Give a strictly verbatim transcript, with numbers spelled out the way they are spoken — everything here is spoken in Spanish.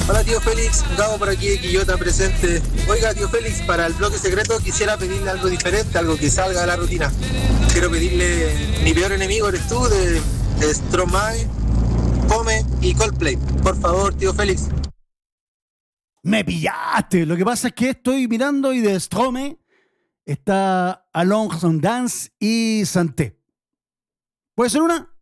Hola tío Félix, Gabo por aquí de Quillota presente. Oiga tío Félix, para el bloque secreto quisiera pedirle algo diferente, algo que salga de la rutina. Quiero pedirle Mi peor enemigo eres tú de, de Stromae, Fome y Coldplay. Por favor tío Félix. Me pillaste. Lo que pasa es que estoy mirando y de Strome está Alone on Dance y Santé. ¿Puede ser una?